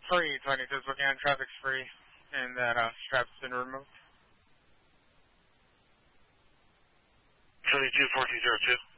free, 22's looking at traffic's free, and that strap's been removed. 72-4202.